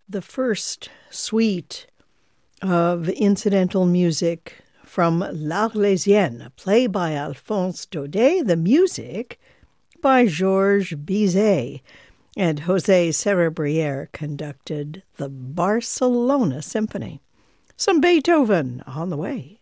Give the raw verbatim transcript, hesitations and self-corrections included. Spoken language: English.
the first suite of incidental music from L'Arlésienne, a play by Alphonse Daudet, the music by Georges Bizet, and José Cerebriere conducted the Barcelona Symphony. Some Beethoven on the way.